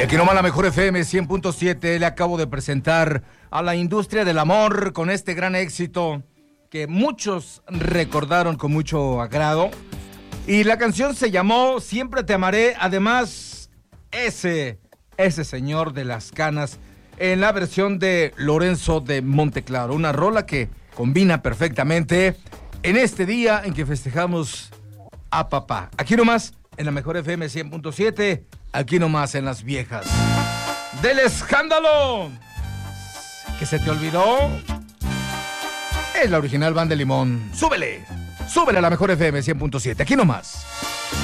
Aquí nomás la mejor FM 100.7 le acabo de presentar a la industria del amor con este gran éxito que muchos recordaron con mucho agrado. Y la canción se llamó Siempre te amaré. Además, ese señor de las canas en la versión de Lorenzo de Monteclaro. Una rola que combina perfectamente en este día en que festejamos a papá. Aquí nomás en la mejor FM 100.7. Aquí nomás en Las Viejas del Escándalo. ¿Que se te olvidó? Es la original Banda de Limón. Súbele a la mejor FM 100.7. Aquí nomás.